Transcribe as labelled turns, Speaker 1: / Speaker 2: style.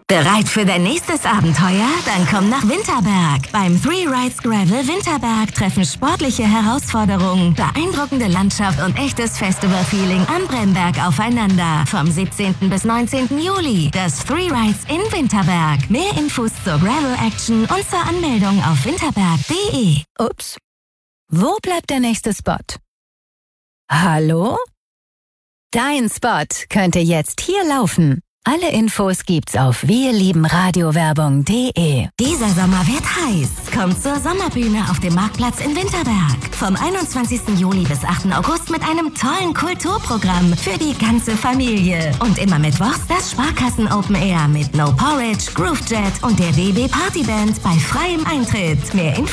Speaker 1: Bereit für dein nächstes Abenteuer? Dann komm nach Winterberg. Beim Three Rides Gravel Winterberg treffen sportliche Herausforderungen, beeindruckende Landschaft und echtes Festival-Feeling am Bremberg aufeinander. Vom 17. bis 19. Juli. Das Three Rides in Winterberg. Mehr Infos zur Gravel-Action und zur Anmeldung auf winterberg.de.
Speaker 2: Ups. Wo bleibt der nächste Spot? Hallo? Dein Spot könnte jetzt hier laufen. Alle Infos gibt's auf wirliebenradiowerbung.de.
Speaker 1: Dieser Sommer wird heiß. Kommt zur Sommerbühne auf dem Marktplatz in Winterberg. Vom 21. Juli bis 8. August mit einem tollen Kulturprogramm für die ganze Familie. Und immer mittwochs das Sparkassen Open Air mit No Porridge, Groove Jet und der DB Partyband bei freiem Eintritt. Mehr Infos